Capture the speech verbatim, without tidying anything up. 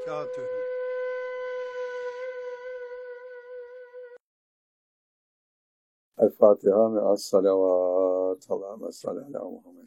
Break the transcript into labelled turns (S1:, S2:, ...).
S1: وبركاته.
S2: الفاتحة مع الصلوات. اللهم صل على محمد.